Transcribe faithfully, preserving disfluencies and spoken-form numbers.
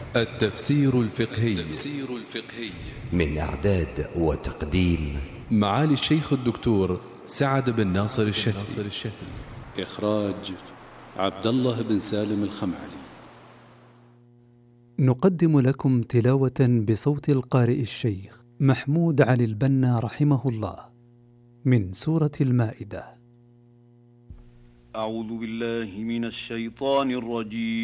التفسير الفقهي التفسير الفقهي من إعداد وتقديم معالي الشيخ الدكتور سعد بن ناصر الشتي. إخراج عبد الله بن سالم الخمعلي. نقدم لكم تلاوة بصوت القارئ الشيخ محمود علي البنا رحمه الله من سورة المائدة. أعوذ بالله من الشيطان الرجيم.